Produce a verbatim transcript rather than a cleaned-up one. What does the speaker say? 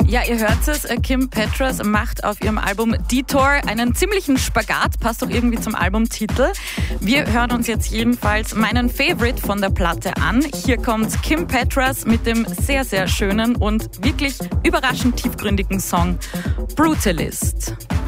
Ja, ihr hört es, Kim Petras macht auf ihrem Album Detour einen ziemlichen Spagat, passt doch irgendwie zum Albumtitel. Wir hören uns jetzt jedenfalls meinen Favorite von der Platte an. Hier kommt Kim Petras mit dem sehr, sehr schönen und wirklich überraschend tiefgründigen Song Brutalist.